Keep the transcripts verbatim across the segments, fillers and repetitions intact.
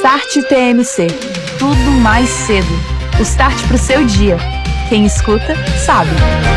Start T M C. Tudo mais cedo. O start pro seu dia. Quem escuta, sabe.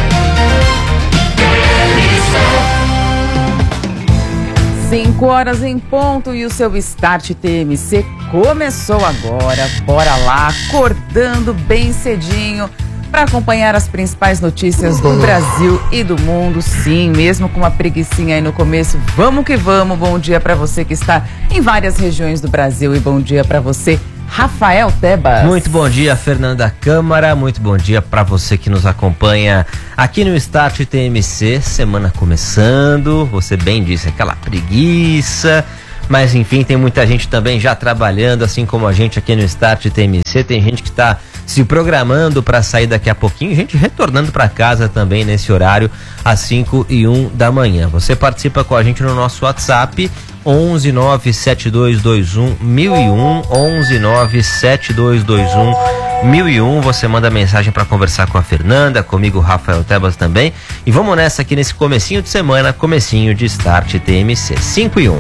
Cinco horas em ponto e o seu Start T M C começou agora. Bora lá, acordando bem cedinho para acompanhar as principais notícias do Brasil e do mundo. Sim, mesmo com uma preguicinha aí no começo, vamos que vamos. Bom dia para você que está em várias regiões do Brasil e bom dia para você, Rafael Tebas. Muito bom dia, Fernanda Câmara. Muito bom dia para você que nos acompanha aqui no Start T M C. Semana começando, você bem disse, aquela preguiça. Mas enfim, tem muita gente também já trabalhando, assim como a gente aqui no Start T M C. Tem gente que está se programando para sair daqui a pouquinho, gente retornando para casa também nesse horário, às cinco e um da manhã. Você participa com a gente no nosso WhatsApp, onze nove sete dois dois um mil e um, onze nove sete dois dois um mil e um. Você manda mensagem para conversar com a Fernanda, comigo, Rafael Tebas também. E vamos nessa aqui nesse comecinho de semana, comecinho de Start T M C, cinco e um.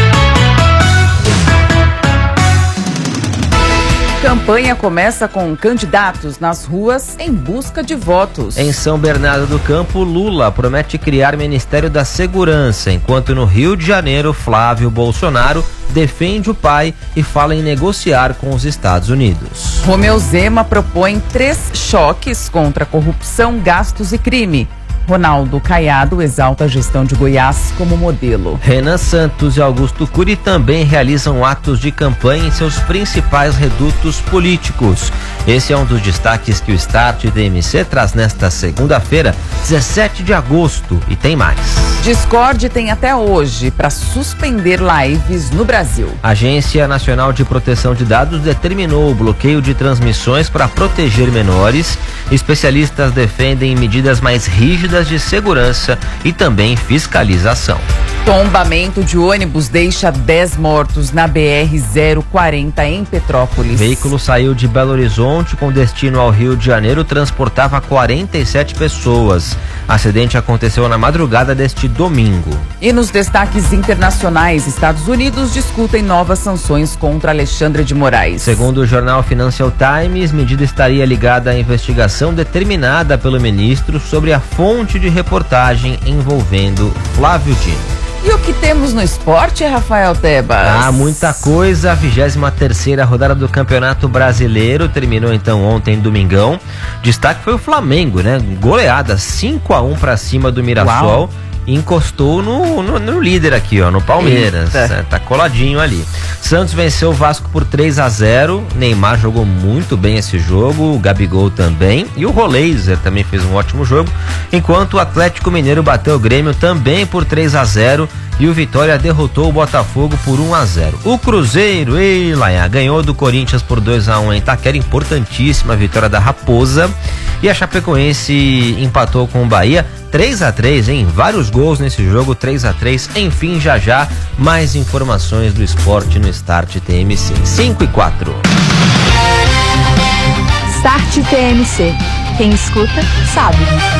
Campanha começa com candidatos nas ruas em busca de votos. Em São Bernardo do Campo, Lula promete criar Ministério da Segurança, enquanto no Rio de Janeiro, Flávio Bolsonaro defende o pai e fala em negociar com os Estados Unidos. Romeu Zema propõe três choques contra corrupção, gastos e crime. Ronaldo Caiado exalta a gestão de Goiás como modelo. Renan Santos e Augusto Cury também realizam atos de campanha em seus principais redutos políticos. Esse é um dos destaques que o Start T M C traz nesta segunda-feira, dezessete de agosto, e tem mais. Discord tem até hoje para suspender lives no Brasil. A Agência Nacional de Proteção de Dados determinou o bloqueio de transmissões para proteger menores. Especialistas defendem medidas mais rígidas de segurança e também fiscalização. Tombamento de ônibus deixa dez mortos na B R zero quarenta em Petrópolis. O veículo saiu de Belo Horizonte com destino ao Rio de Janeiro, transportava quarenta e sete pessoas. Acidente aconteceu na madrugada deste domingo. E nos destaques internacionais, Estados Unidos discutem novas sanções contra Alexandre de Moraes. Segundo o jornal Financial Times, medida estaria ligada à investigação determinada pelo ministro sobre a fonte de reportagem envolvendo Flávio Dino. E o que temos no esporte, Rafael Tebas? Ah, muita coisa. A vigésima terceira rodada do Campeonato Brasileiro terminou então ontem, domingão. Destaque foi o Flamengo, né? Goleada cinco a um para cima do Mirassol. Uau. Encostou no, no, no líder aqui, ó, no Palmeiras. É, tá coladinho ali. Santos venceu o Vasco por três a zero. Neymar jogou muito bem esse jogo, o Gabigol também, e o Roleiser também fez um ótimo jogo, enquanto o Atlético Mineiro bateu o Grêmio também por três a zero e o Vitória derrotou o Botafogo por um a zero. O Cruzeiro, ei, Laia, ganhou do Corinthians por dois a um em Itaquera, importantíssima vitória da Raposa, e a Chapecoense empatou com o Bahia três a três, hein? Vários gols nesse jogo, três a três. Enfim, já já, mais informações do esporte no Start T M C. cinco e quatro. Start T M C. Quem escuta, sabe.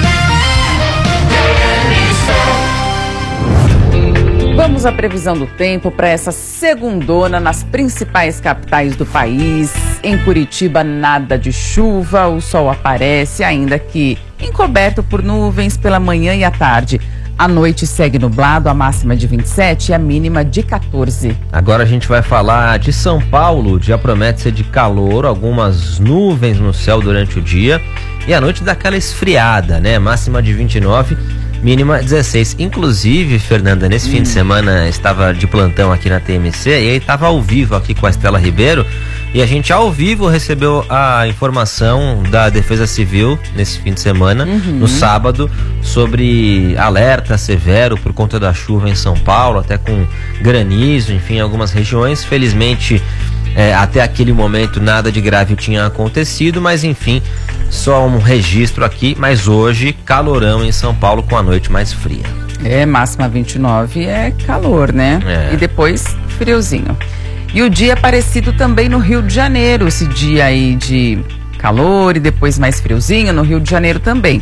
Vamos à previsão do tempo para essa segundona nas principais capitais do país. Em Curitiba, nada de chuva, o sol aparece, ainda que encoberto por nuvens pela manhã e à tarde. A noite segue nublado, a máxima de vinte e sete e a mínima de quatorze. Agora a gente vai falar de São Paulo. O dia promete ser de calor, algumas nuvens no céu durante o dia. E a noite dá aquela esfriada, né? Máxima de vinte e nove, mínima dezesseis. Inclusive, Fernanda, nesse hum. fim de semana estava de plantão aqui na T M C e aí estava ao vivo aqui com a Estela Ribeiro. E a gente ao vivo recebeu a informação da Defesa Civil nesse fim de semana, uhum. no sábado, sobre alerta severo por conta da chuva em São Paulo, até com granizo, enfim, em algumas regiões. Felizmente, é, até aquele momento nada de grave tinha acontecido, mas enfim, só um registro aqui. Mas hoje, calorão em São Paulo com a noite mais fria. É, máxima vinte e nove é calor, né? É. E depois friozinho. E o dia é parecido também no Rio de Janeiro, esse dia aí de calor e depois mais friozinho no Rio de Janeiro também.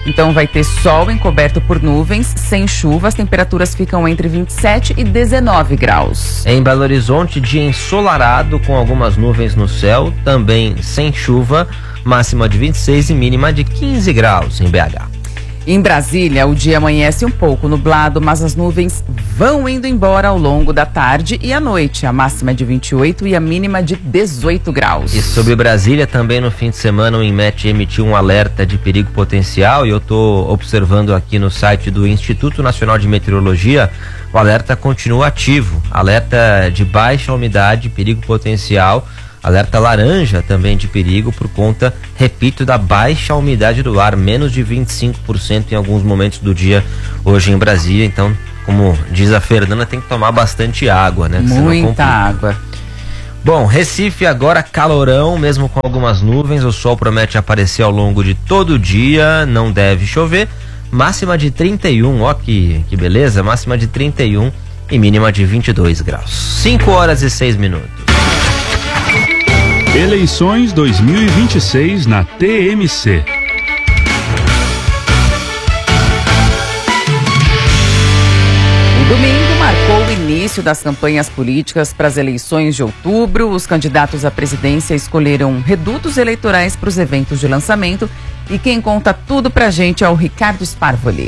Então vai ter sol encoberto por nuvens, sem chuva, as temperaturas ficam entre vinte e sete e dezenove graus. Em Belo Horizonte, dia ensolarado com algumas nuvens no céu, também sem chuva, máxima de vinte e seis e mínima de quinze graus em B H. Em Brasília, o dia amanhece um pouco nublado, mas as nuvens vão indo embora ao longo da tarde e à noite. A máxima é de vinte e oito e a mínima de dezoito graus. E sobre Brasília, também no fim de semana, o INMET emitiu um alerta de perigo potencial e eu estou observando aqui no site do Instituto Nacional de Meteorologia, o alerta continua ativo. Alerta de baixa umidade, perigo potencial. Alerta laranja também de perigo por conta, repito, da baixa umidade do ar, menos de vinte e cinco por cento em alguns momentos do dia hoje em Brasília. Então, como diz a Fernanda, tem que tomar bastante água, né? Muita água. Bom, Recife agora calorão, mesmo com algumas nuvens, o sol promete aparecer ao longo de todo o dia, não deve chover. Máxima de trinta e um, ó que, que beleza, máxima de trinta e um e mínima de vinte e dois graus. cinco horas e seis minutos. Eleições dois mil e vinte e seis na T M C. O domingo marcou o início das campanhas políticas para as eleições de outubro. Os candidatos à presidência escolheram redutos eleitorais para os eventos de lançamento. E quem conta tudo pra gente é o Ricardo Sparvoli.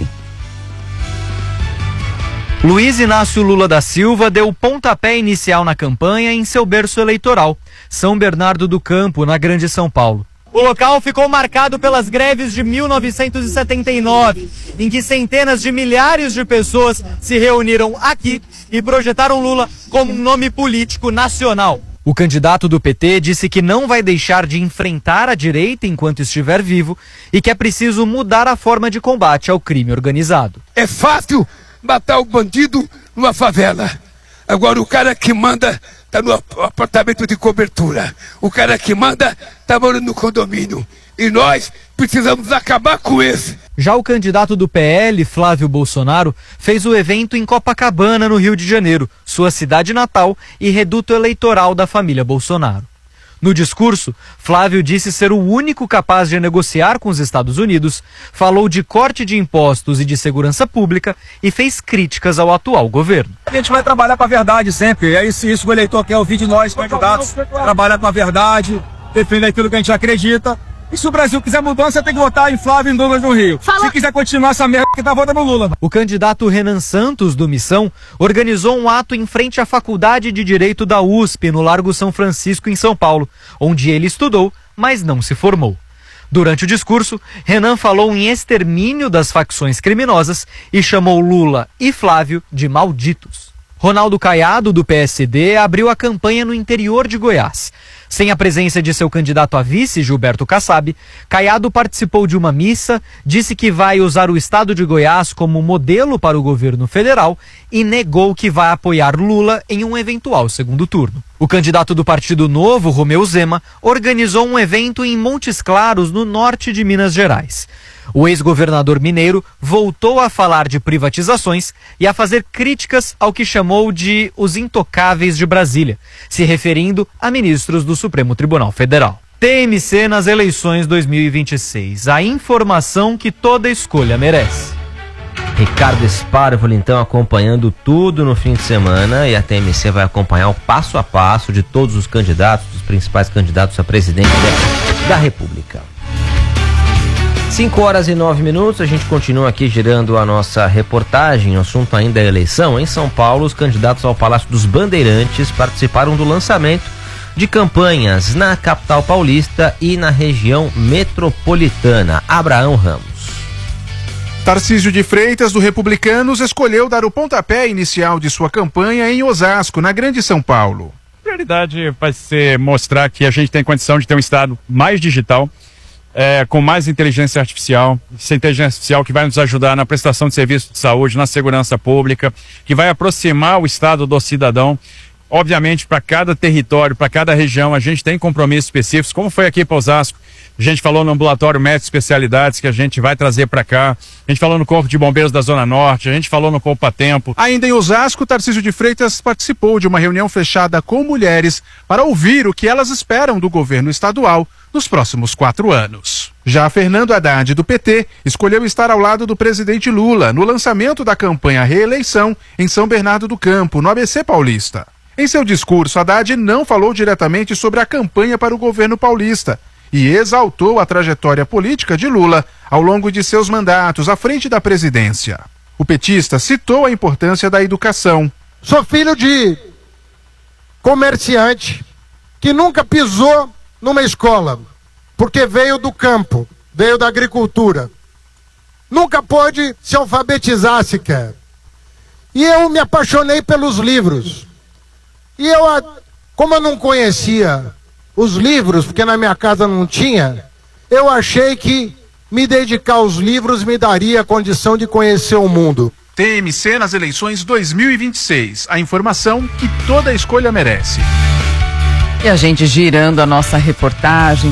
Luiz Inácio Lula da Silva deu o pontapé inicial na campanha em seu berço eleitoral, São Bernardo do Campo, na Grande São Paulo. O local ficou marcado pelas greves de mil novecentos e setenta e nove, em que centenas de milhares de pessoas se reuniram aqui e projetaram Lula como um nome político nacional. O candidato do P T disse que não vai deixar de enfrentar a direita enquanto estiver vivo e que é preciso mudar a forma de combate ao crime organizado. É fácil matar o bandido numa favela. Agora o cara que manda tá no apartamento de cobertura. O cara que manda tá morando no condomínio. E nós precisamos acabar com esse. Já o candidato do P L, Flávio Bolsonaro, fez o evento em Copacabana, no Rio de Janeiro, sua cidade natal e reduto eleitoral da família Bolsonaro. No discurso, Flávio disse ser o único capaz de negociar com os Estados Unidos, falou de corte de impostos e de segurança pública e fez críticas ao atual governo. A gente vai trabalhar com a verdade sempre, é isso, isso que o eleitor quer ouvir de nós, candidatos, trabalhar com a verdade, defender aquilo que a gente acredita. E se o Brasil quiser mudança, tem que votar em Flávio e em Douglas no Rio. Fala. Se quiser continuar essa merda, que tá votando no Lula. O candidato Renan Santos, do Missão, organizou um ato em frente à Faculdade de Direito da U S P, no Largo São Francisco, em São Paulo, onde ele estudou, mas não se formou. Durante o discurso, Renan falou em extermínio das facções criminosas e chamou Lula e Flávio de malditos. Ronaldo Caiado, do P S D, abriu a campanha no interior de Goiás. Sem a presença de seu candidato a vice, Gilberto Kassab, Caiado participou de uma missa, disse que vai usar o estado de Goiás como modelo para o governo federal e negou que vai apoiar Lula em um eventual segundo turno. O candidato do Partido Novo, Romeu Zema, organizou um evento em Montes Claros, no norte de Minas Gerais. O ex-governador mineiro voltou a falar de privatizações e a fazer críticas ao que chamou de os intocáveis de Brasília, se referindo a ministros do Supremo Tribunal Federal. T M C nas eleições dois mil e vinte e seis. A informação que toda escolha merece. Ricardo Sparvoli, então, acompanhando tudo no fim de semana, e a T M C vai acompanhar o passo a passo de todos os candidatos, dos principais candidatos a presidente da República. cinco horas e nove minutos, a gente continua aqui girando a nossa reportagem. O assunto ainda é eleição. Em São Paulo, os candidatos ao Palácio dos Bandeirantes participaram do lançamento de campanhas na capital paulista e na região metropolitana. Abraão Ramos. Tarcísio de Freitas, do Republicanos, escolheu dar o pontapé inicial de sua campanha em Osasco, na Grande São Paulo. A prioridade vai ser mostrar que a gente tem condição de ter um estado mais digital, É, com mais inteligência artificial, essa inteligência artificial que vai nos ajudar na prestação de serviços de saúde, na segurança pública, que vai aproximar o Estado do cidadão. Obviamente, para cada território, para cada região, a gente tem compromissos específicos, como foi aqui para Osasco. A gente falou no ambulatório médico especialidades que a gente vai trazer para cá. A gente falou no Corpo de Bombeiros da Zona Norte, a gente falou no Poupa Tempo. Ainda em Osasco, Tarcísio de Freitas participou de uma reunião fechada com mulheres para ouvir o que elas esperam do governo estadual nos próximos quatro anos. Já Fernando Haddad, do P T, escolheu estar ao lado do presidente Lula no lançamento da campanha Reeleição em São Bernardo do Campo, no A B C Paulista. Em seu discurso, Haddad não falou diretamente sobre a campanha para o governo paulista e exaltou a trajetória política de Lula ao longo de seus mandatos à frente da presidência. O petista citou a importância da educação. Sou filho de comerciante que nunca pisou numa escola, porque veio do campo, veio da agricultura. Nunca pôde se alfabetizar sequer. E eu me apaixonei pelos livros. E eu, como eu não conhecia os livros, porque na minha casa não tinha, eu achei que me dedicar aos livros me daria a condição de conhecer o mundo. T M C nas eleições dois mil e vinte e seis. A informação que toda escolha merece. E a gente girando a nossa reportagem